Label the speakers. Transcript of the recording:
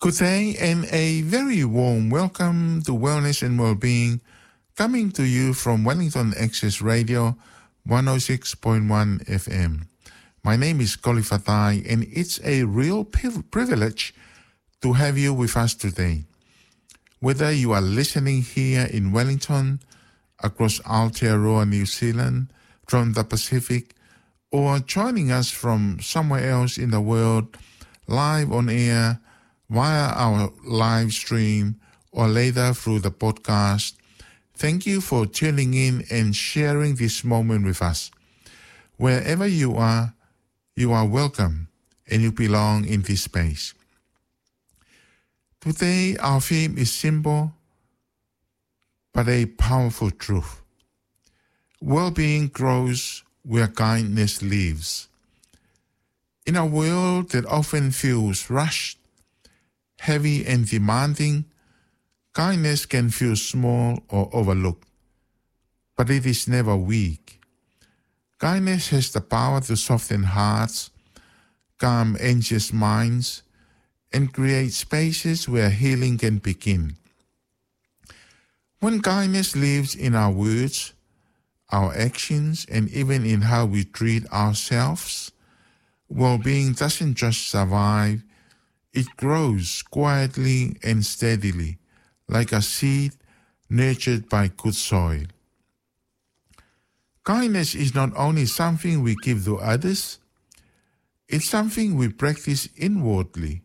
Speaker 1: Good day and a very warm welcome to Wellness and Wellbeing, coming to you from Wellington Access Radio 106.1 FM. My name is Colin Fatai, and it's a real privilege to have you with us today. Whether you are listening here in Wellington, across Aotearoa, New Zealand, from the Pacific, or joining us from somewhere else in the world, live on air, via our live stream, or later through the podcast, thank you for tuning in and sharing this moment with us. Wherever you are welcome and you belong in this space. Today, our theme is simple but a powerful truth. Well-being grows where kindness lives. In a world that often feels rushed, heavy and demanding, kindness can feel small or overlooked, but it is never weak. Kindness has the power to soften hearts, calm anxious minds, and create spaces where healing can begin. When kindness lives in our words, our actions, and even in how we treat ourselves, well-being doesn't just survive, it grows quietly and steadily, like a seed nurtured by good soil. Kindness is not only something we give to others, it's something we practice inwardly.